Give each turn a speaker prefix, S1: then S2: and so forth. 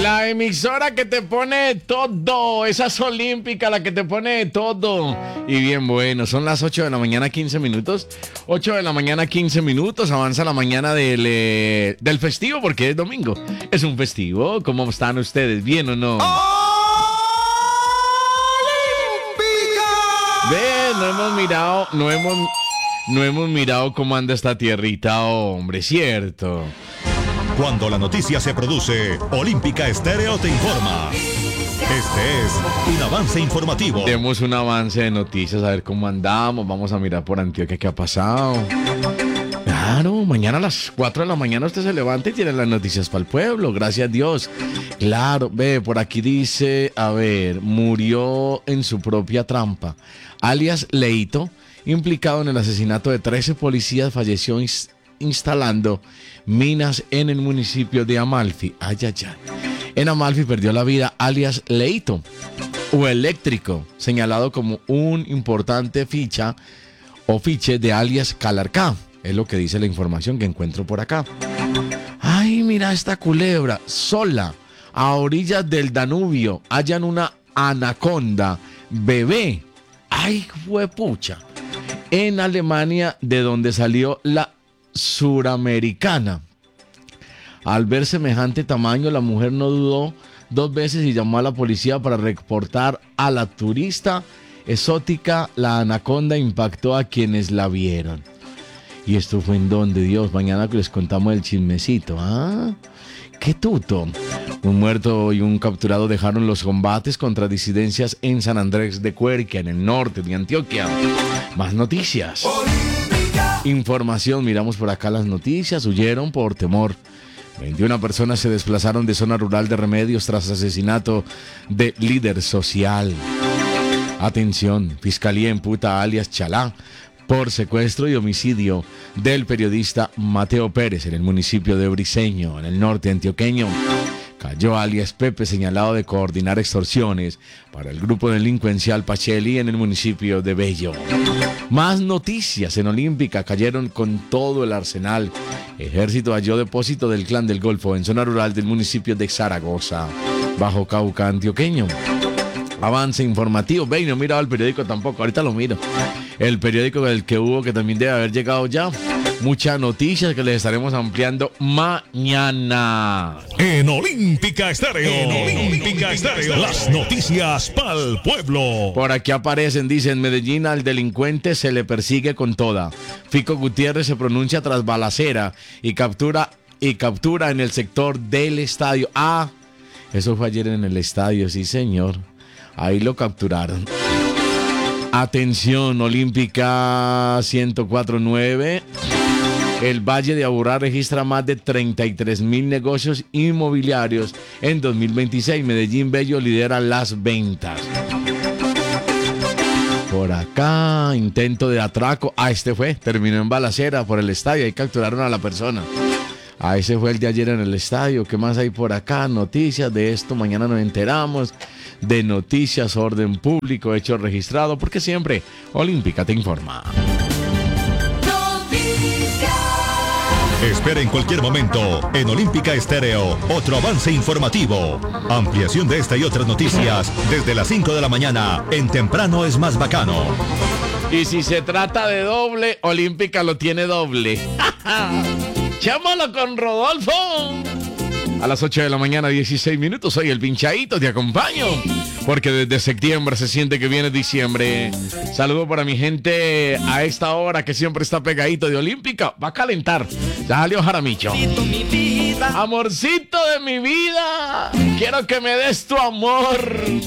S1: La emisora que te pone todo, esa es Olímpica, la que te pone todo. Y bien bueno, son las 8 de la mañana 15 minutos. 8 de la mañana 15 minutos, avanza la mañana del festivo porque es domingo. Es un festivo, ¿cómo están ustedes? ¿Bien o no? Ve, no hemos mirado cómo anda esta tierrita, hombre, ¿cierto?
S2: Cuando la noticia se produce, Olímpica Estéreo te informa. Este es un avance informativo.
S1: Demos un avance de noticias, a ver cómo andamos. Vamos a mirar por Antioquia qué ha pasado. Claro, mañana a las 4 de la mañana usted se levanta y tiene las noticias para el pueblo, gracias a Dios. Claro, ve, por aquí dice, a ver, murió en su propia trampa. Alias Leito, implicado en el asesinato de 13 policías, falleció instalando minas en el municipio de Amalfi. Ay, ay, ay. En Amalfi perdió la vida alias Leito, o Eléctrico, señalado como un importante fiche de alias Calarcá. Es lo que dice la información que encuentro por acá. Ay, mira esta culebra, sola, a orillas del Danubio, hallan una anaconda bebé. Ay, huepucha. En Alemania, de donde salió la suramericana. Al ver semejante tamaño, la mujer no dudó dos veces y llamó a la policía para reportar a la turista exótica. La anaconda impactó a quienes la vieron. ¿Y esto fue en dónde, Dios? Mañana les contamos el chismecito. ¿Ah? ¡Qué tuto! Un muerto y un capturado dejaron los combates contra disidencias en San Andrés de Cuerquia, en el norte de Antioquia. Más noticias. Información, miramos por acá las noticias. Huyeron por temor. 21 personas se desplazaron de zona rural de Remedios tras asesinato de líder social. Atención, Fiscalía imputa a alias Chalá por secuestro y homicidio del periodista Mateo Pérez en el municipio de Briceño, en el norte antioqueño. Cayó alias Pepe, señalado de coordinar extorsiones para el grupo delincuencial Pacheli en el municipio de Bello. Más noticias en Olímpica, cayeron con todo el arsenal. Ejército halló depósito del Clan del Golfo en zona rural del municipio de Zaragoza, Bajo Cauca antioqueño. Avance informativo. Ve, no he mirado el periódico tampoco, ahorita lo miro. El periódico del que hubo, que también debe haber llegado ya. Muchas noticias que les estaremos ampliando mañana.
S2: En Olímpica Estéreo. Las noticias para el pueblo.
S1: Por aquí aparecen, dice, en Medellín al delincuente se le persigue con toda. Fico Gutiérrez se pronuncia tras balacera y captura en el sector del estadio. Ah, eso fue ayer en el estadio, sí señor. Ahí lo capturaron. Atención, Olímpica 104.9. El Valle de Aburrá registra más de 33,000 negocios inmobiliarios en 2026. Medellín Bello lidera las ventas. Por acá, intento de atraco. Terminó en balacera por el estadio. Ahí capturaron a la persona. Ese fue el de ayer en el estadio. ¿Qué más hay por acá? Noticias de esto. Mañana nos enteramos de noticias, orden público, hecho registrado, porque siempre Olímpica te informa.
S2: Espera en cualquier momento en Olímpica Estéreo otro avance informativo. Ampliación de esta y otras noticias desde las 5 de la mañana en Temprano es Más Bacano.
S1: Y si se trata de doble, Olímpica lo tiene doble. ¡Chámalo con Rodolfo! A las 8 de la mañana, 16 minutos, soy el Pinchadito, te acompaño, porque desde septiembre se siente que viene diciembre. Saludo para mi gente a esta hora que siempre está pegadito de Olímpica. Va a calentar, ya salió Jaramillo. Amorcito de mi vida, quiero que me des tu amor.